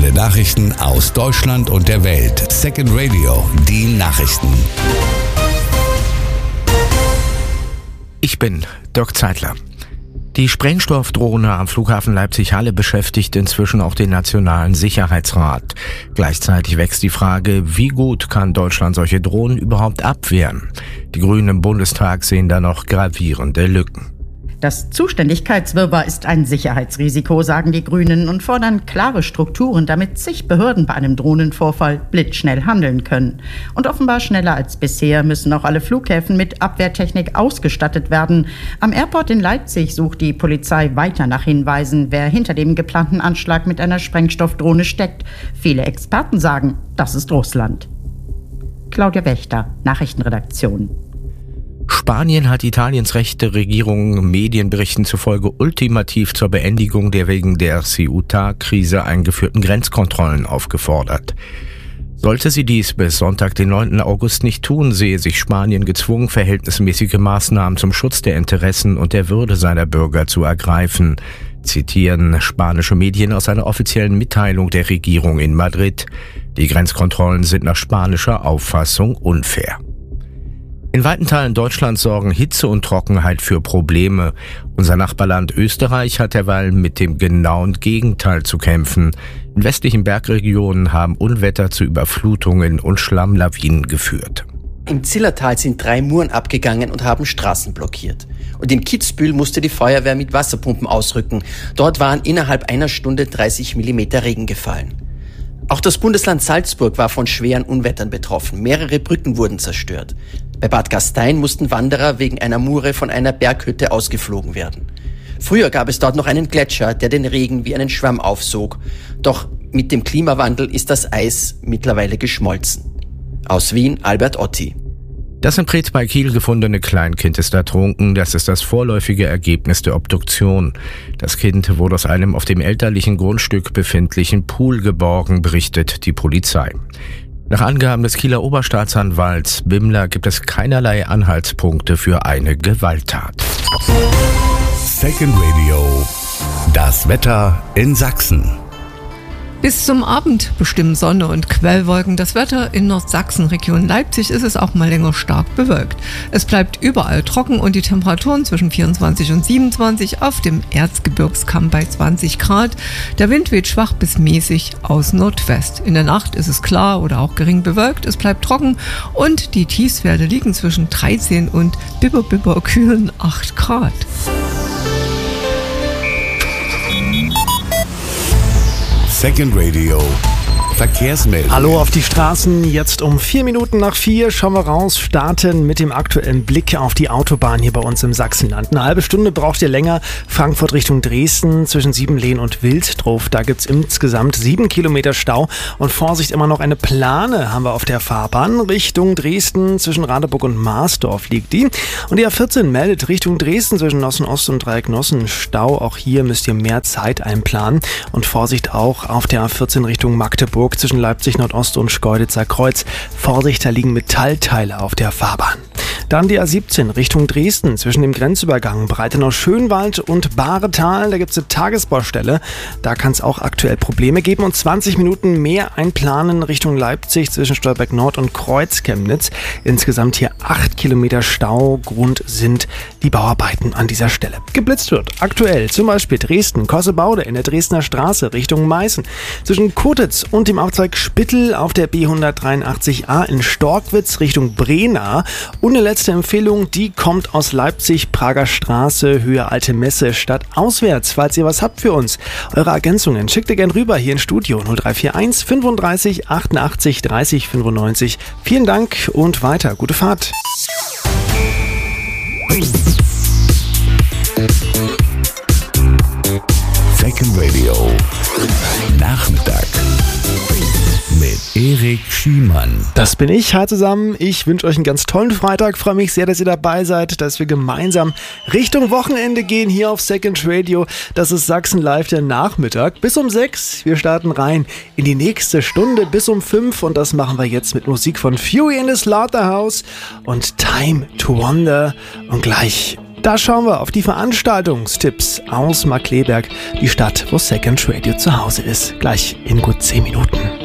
Aktuelle Nachrichten aus Deutschland und der Welt. Second Radio, die Nachrichten. Ich bin Dirk Zeitler. Die Sprengstoffdrohne am Flughafen Leipzig-Halle beschäftigt inzwischen auch den Nationalen Sicherheitsrat. Gleichzeitig wächst die Frage, wie gut kann Deutschland solche Drohnen überhaupt abwehren? Die Grünen im Bundestag sehen da noch gravierende Lücken. Das Zuständigkeitswirrwarr ist ein Sicherheitsrisiko, sagen die Grünen und fordern klare Strukturen, damit zig Behörden bei einem Drohnenvorfall blitzschnell handeln können. Und offenbar schneller als bisher müssen auch alle Flughäfen mit Abwehrtechnik ausgestattet werden. Am Airport in Leipzig sucht die Polizei weiter nach Hinweisen, wer hinter dem geplanten Anschlag mit einer Sprengstoffdrohne steckt. Viele Experten sagen, das ist Russland. Claudia Wächter, Nachrichtenredaktion. Spanien hat Italiens rechte Regierung Medienberichten zufolge ultimativ zur Beendigung der wegen der Ceuta-Krise eingeführten Grenzkontrollen aufgefordert. Sollte sie dies bis Sonntag, den 9. August nicht tun, sehe sich Spanien gezwungen, verhältnismäßige Maßnahmen zum Schutz der Interessen und der Würde seiner Bürger zu ergreifen, zitieren spanische Medien aus einer offiziellen Mitteilung der Regierung in Madrid. Die Grenzkontrollen sind nach spanischer Auffassung unfair. In weiten Teilen Deutschlands sorgen Hitze und Trockenheit für Probleme. Unser Nachbarland Österreich hat derweil mit dem genauen Gegenteil zu kämpfen. In westlichen Bergregionen haben Unwetter zu Überflutungen und Schlammlawinen geführt. Im Zillertal sind 3 Muren abgegangen und haben Straßen blockiert. Und in Kitzbühel musste die Feuerwehr mit Wasserpumpen ausrücken. Dort waren innerhalb einer Stunde 30 Millimeter Regen gefallen. Auch das Bundesland Salzburg war von schweren Unwettern betroffen. Mehrere Brücken wurden zerstört. Bei Bad Gastein mussten Wanderer wegen einer Mure von einer Berghütte ausgeflogen werden. Früher gab es dort noch einen Gletscher, der den Regen wie einen Schwamm aufsog. Doch mit dem Klimawandel ist das Eis mittlerweile geschmolzen. Aus Wien, Albert Otti. Das in Preetz bei Kiel gefundene Kleinkind ist ertrunken. Das ist das vorläufige Ergebnis der Obduktion. Das Kind wurde aus einem auf dem elterlichen Grundstück befindlichen Pool geborgen, berichtet die Polizei. Nach Angaben des Kieler Oberstaatsanwalts Bimmler gibt es keinerlei Anhaltspunkte für eine Gewalttat. Second Radio, das Wetter in Sachsen. Bis zum Abend bestimmen Sonne und Quellwolken das Wetter. In Nordsachsen, Region Leipzig, ist es auch mal länger stark bewölkt. Es bleibt überall trocken und die Temperaturen zwischen 24 und 27, auf dem Erzgebirgskamm bei 20 Grad. Der Wind weht schwach bis mäßig aus Nordwest. In der Nacht ist es klar oder auch gering bewölkt. Es bleibt trocken und die Tiefstwerte liegen zwischen 13 und bibber kühlen 8 Grad. Second Radio, Verkehrsmeldung. Hallo auf die Straßen, jetzt um 4 Minuten nach 4 schauen wir raus, starten mit dem aktuellen Blick auf die Autobahn hier bei uns im Sachsenland. Eine halbe Stunde braucht ihr länger, Frankfurt Richtung Dresden zwischen Siebenlehn und Wilsdruff. Da gibt es insgesamt 7 Kilometer Stau und Vorsicht, immer noch eine Plane haben wir auf der Fahrbahn. Richtung Dresden zwischen Radeburg und Marsdorf liegt die. Und die A14 meldet Richtung Dresden zwischen Nossen Ost und Dreieck Nossen Stau. Auch hier müsst ihr mehr Zeit einplanen und Vorsicht auch auf der A14 Richtung Magdeburg zwischen Leipzig Nordost und Schkeuditzer Kreuz. Vorsicht, da liegen Metallteile auf der Fahrbahn. Dann die A17 Richtung Dresden zwischen dem Grenzübergang Breitenau-Schönwald und Bahretal. Da gibt es eine Tagesbaustelle. Da kann es auch aktuell Probleme geben. Und 20 Minuten mehr einplanen Richtung Leipzig zwischen Stolberg Nord und Kreuzchemnitz. Insgesamt hier 8 Kilometer Stau. Grund sind die Bauarbeiten an dieser Stelle. Geblitzt wird aktuell zum Beispiel Dresden-Kossebaude in der Dresdner Straße Richtung Meißen. Zwischen Kotitz und dem Abzweig Spittel auf der B183a in Storkwitz Richtung Brena. Und eine letzte Empfehlung, die kommt aus Leipzig, Prager Straße, Höhe Alte Messe, stadtauswärts. Falls ihr was habt für uns, eure Ergänzungen, schickt ihr gern rüber hier ins Studio 0341 35 88 30 95. Vielen Dank und weiter. Gute Fahrt. Second Radio, Nachmittag mit Erik Schiemann. Das bin ich. Hi zusammen. Ich wünsche euch einen ganz tollen Freitag. Freue mich sehr, dass ihr dabei seid, dass wir gemeinsam Richtung Wochenende gehen hier auf Second Radio. Das ist Sachsen Live, der Nachmittag. Bis um 6. Wir starten rein in die nächste Stunde bis um 5. Und das machen wir jetzt mit Musik von Fury in the Slaughterhouse und Time to Wonder. Und gleich Da schauen wir auf die Veranstaltungstipps aus Markkleeberg, die Stadt, wo Second Radio zu Hause ist. Gleich in gut 10 Minuten.